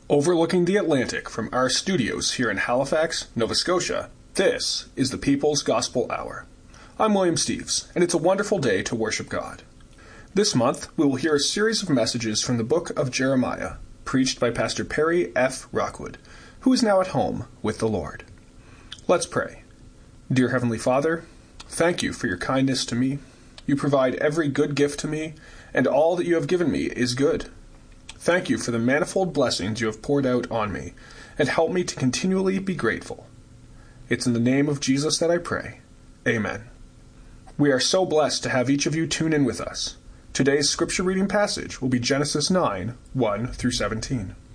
Overlooking the Atlantic from our studios here in Halifax, Nova Scotia, this is the People's Gospel Hour. I'm William Steves, and it's a wonderful day to worship God. This month, we will hear a series of messages from the book of Jeremiah, preached by Pastor Perry F. Rockwood, who is now at home with the Lord. Let's pray. Dear Heavenly Father, thank you for your kindness to me. You provide every good gift to me, and all that you have given me is good. Thank you for the manifold blessings you have poured out on me, and help me to continually be grateful. It's in the name of Jesus that I pray. Amen. We are so blessed to have each of you tune in with us. Today's scripture reading passage will be Genesis 9, 1 through 17.